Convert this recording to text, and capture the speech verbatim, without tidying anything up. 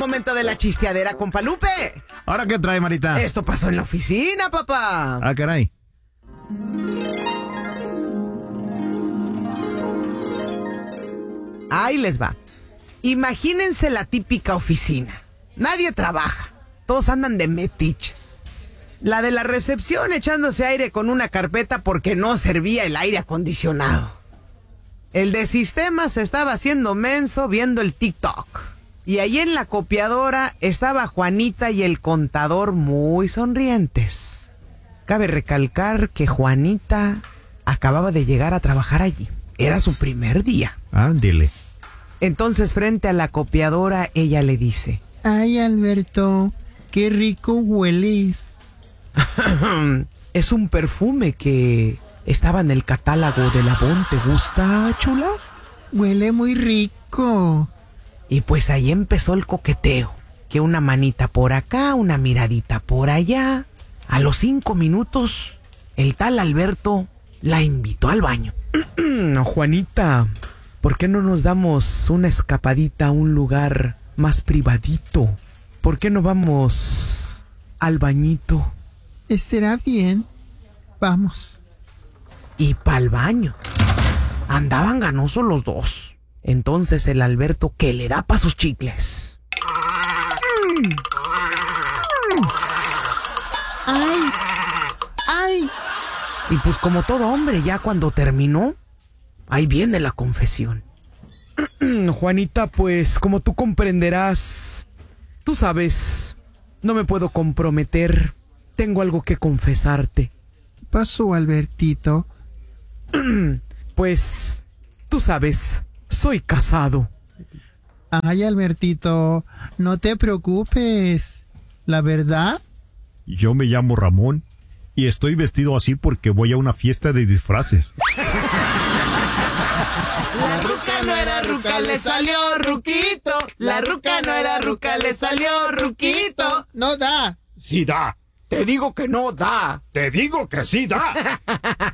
momento de la chisteadera, compa Lupe. ¿Ahora qué trae, Marita? Esto pasó en la oficina, papá. Ah, caray. Ahí les va. Imagínense la típica oficina. Nadie trabaja. Todos andan de metiches. La de la recepción echándose aire con una carpeta porque no servía el aire acondicionado. El de sistemas estaba haciendo menso viendo el TikTok. Y ahí en la copiadora estaba Juanita y el contador muy sonrientes. Cabe recalcar que Juanita acababa de llegar a trabajar allí. Era su primer día. Ándele. Entonces, frente a la copiadora, ella le dice: Ay, Alberto, qué rico hueles. Es un perfume que estaba en el catálogo de Avon. ¿Te gusta, chula? Huele muy rico. Y pues ahí empezó el coqueteo. Que una manita por acá, una miradita por allá. A los cinco minutos, el tal Alberto la invitó al baño. Juanita, ¿por qué no nos damos una escapadita a un lugar más privadito? ¿Por qué no vamos al bañito? Estará bien. Vamos. Y pa'l baño. Andaban ganosos los dos. Entonces el Alberto que le da pa' sus chicles. Mm. Mm. ¡Ay! ¡Ay! Y pues como todo hombre, ya cuando terminó, ahí viene la confesión. Juanita, pues como tú comprenderás, tú sabes, no me puedo comprometer. Tengo algo que confesarte. Pasó, Albertito. Pues, tú sabes, soy casado. Ay, Albertito, no te preocupes. La verdad, Yo me llamo Ramón y estoy vestido así porque voy a una fiesta de disfraces. La ruca no era ruca, le salió ruquito. La ruca no era ruca, le salió ruquito. no da. ¡Sí da! Te digo que no da. ¡Te digo que sí da!